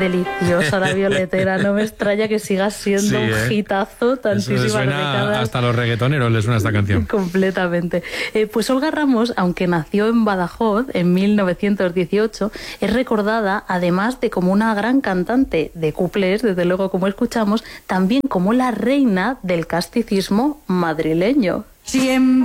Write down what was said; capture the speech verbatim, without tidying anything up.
deliciosa la violetera, no me extraña que siga siendo Sí, un ¿eh? hitazo, tantísimas Eso le suena décadas. hasta a los reggaetoneros les suena esta canción. Completamente. Eh, pues Olga Ramos, aunque nació en Badajoz en mil novecientos dieciocho, es recordada, además de como una gran cantante de cuplés, desde luego como escuchamos, también como la reina del casticismo madrileño. Siempre